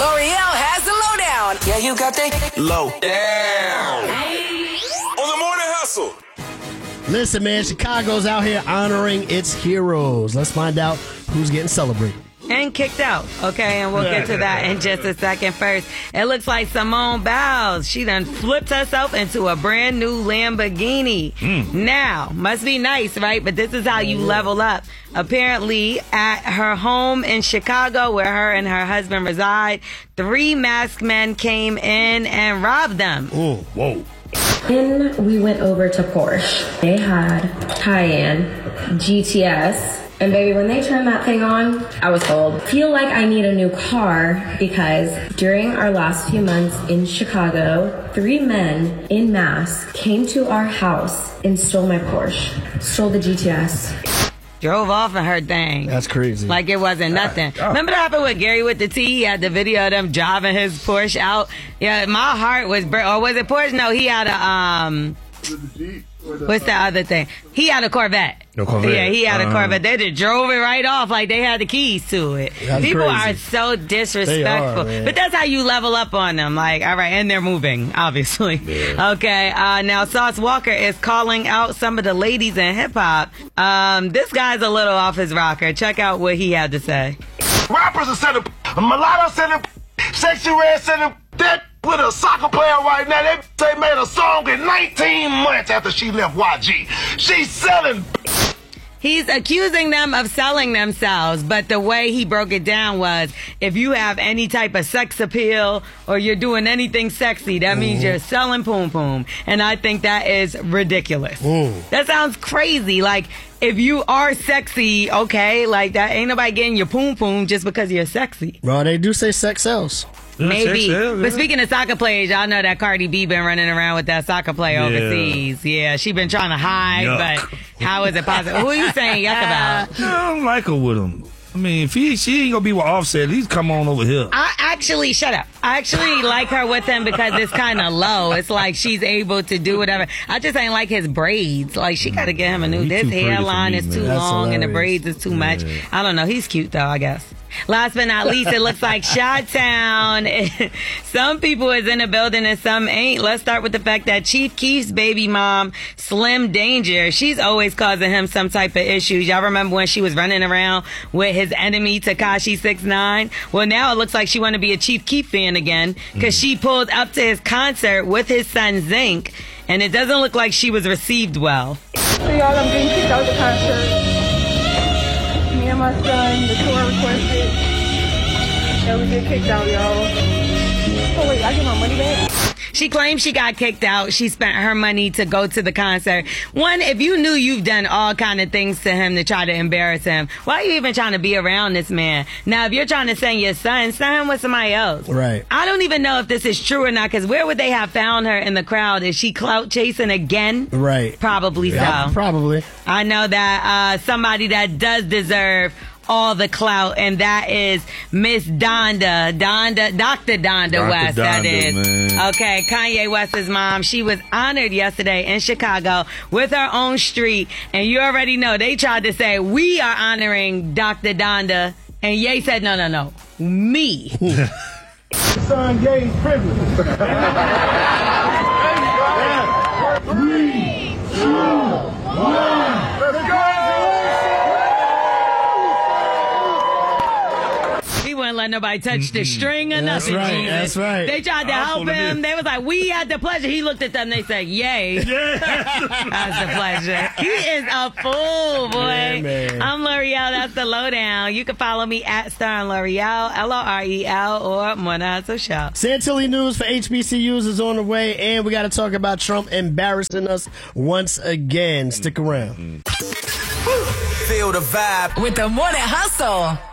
L'Oreal has the lowdown. Yeah, you got that lowdown. On the Morning Hustle. Listen, man, Chicago's out here honoring its heroes. Let's find out who's getting celebrated. And kicked out, okay? And we'll get to that in just a second. First, it looks like Simone Biles. She done flipped herself into a brand new Lamborghini. Now, must be nice, right? But this is how you level up. Apparently, at her home in Chicago, where her and her husband reside, 3 masked men came in and robbed them. Oh, whoa. Then we went over to Porsche. They had Cayenne, GTS, and baby, when they turned that thing on, I was told, feel like I need a new car because during our last few months in Chicago, 3 men in masks came to our house and stole my Porsche, stole the GTS. Drove off in her thing. That's crazy. Like it wasn't nothing. Remember that happened with Gary with the T? He had the video of them driving his Porsche out. Yeah, my heart was... Or was it Porsche? No, he had a... What's the other thing? He had a Corvette. No Corvette. Yeah, he had a Corvette. They just drove it right off like they had the keys to it. That's People crazy. are so disrespectful. They are, but that's how you level up on them. Like, all right, and they're moving, obviously. Yeah. Okay, now Sauce Walker is calling out some of the ladies in hip-hop. This guy's a little off his rocker. Check out what he had to say. Rappers are sending, mulatto sending, sexy red sending, that with a soccer player right now. They made a song in 19 months after she left YG. She's selling. He's accusing them of selling themselves, but the way he broke it down was, if you have any type of sex appeal or you're doing anything sexy, that means you're selling poom poom. And I think that is ridiculous. That sounds crazy. Like, if you are sexy, okay, like that ain't nobody getting your poom poom just because you're sexy. Bro, they do say sex sells. Maybe. But speaking of soccer players, y'all know that Cardi B been running around with that soccer player overseas. Yeah, she been trying to hide, but how is it possible? Who are you saying yuck about? I don't like her with him. I mean, if she ain't gonna be with Offset, at least come on over here. Shut up. I actually like her with him because it's kind of low. It's like she's able to do whatever. I just ain't like his braids. Like, she got to get him a new. This hairline is too long and the braids is too much. I don't know. He's cute, though, I guess. Last but not least, it looks like Chi-Town. Some people is in the building and some ain't. Let's start with the fact that Chief Keef's baby mom, Slim Danger, she's always causing him some type of issues. Y'all remember when she was running around with his enemy, Tekashi 6ix9ine? Well, now it looks like she want to be a Chief Keef fan again because she pulled up to his concert with his son Zinc, and it doesn't look like she was received well. So y'all, I'm getting kicked out of the concert. Me and my son, the tour requested that we get kicked out, y'all. Oh wait, I get my money back? She claims she got kicked out. She spent her money to go to the concert. One, if you knew you've done all kind of things to him to try to embarrass him, why are you even trying to be around this man? Now, if you're trying to send your son, send him with somebody else. Right. I don't even know if this is true or not, because where would they have found her in the crowd? Is she clout chasing again? Right. Probably so. Probably. I know that somebody that does deserve all the clout, and that is Miss Dr. Donda West, that is. Man. Okay, Kanye West's mom, she was honored yesterday in Chicago with her own street, and you already know, they tried to say, we are honoring Dr. Donda, and Ye said, no, me. Son gave privilege. 3, 2, 1. Let's go! He wouldn't let nobody touch the string or nothing. Right, Jesus. that's right. They tried to help him. They was like, we had the pleasure. He looked at them. They said, yay. That's the pleasure. He is a fool, boy. Yeah, man. I'm L'Oreal. That's the lowdown. You can follow me at Star L'Oreal, LOREL, or Morning Hustle Show. Santilli News for HBCUs is on the way, and we got to talk about Trump embarrassing us once again. Stick around. Feel the vibe with the Morning Hustle.